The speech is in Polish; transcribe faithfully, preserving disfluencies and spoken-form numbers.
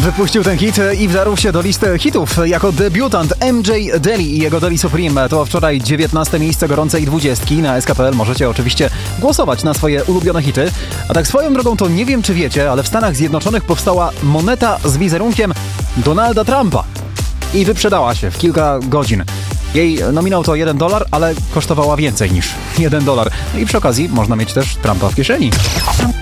wypuścił ten hit i wdarł się do listy hitów jako debiutant M J Daly i jego Daly Supreme. To wczoraj dziewiętnaste miejsce gorącej dwudziestki na S K P L. Możecie oczywiście głosować na swoje ulubione hity. A tak swoją drogą to nie wiem, czy wiecie, ale w Stanach Zjednoczonych powstała moneta z wizerunkiem Donalda Trumpa i wyprzedała się w kilka godzin. Jej nominał to jeden dolar, ale kosztowała więcej niż jeden dolar. No i przy okazji można mieć też Trumpa w kieszeni.